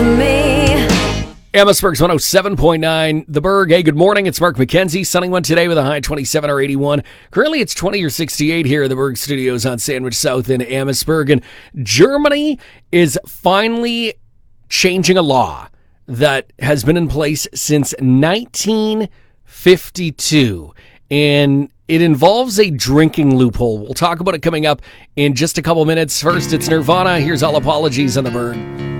me. Amherstburg's 107.9, The Berg. Hey, good morning. It's Mark McKenzie. Sunny one today with a high 27 or 81. Currently, it's 20 or 68 here at the Berg Studios on Sandwich South in Amherstburg. And Germany is finally changing a law that has been in place since 1952. And it involves a drinking loophole. We'll talk about it coming up in just a couple minutes. First, it's Nirvana. Here's All Apologies on The Berg.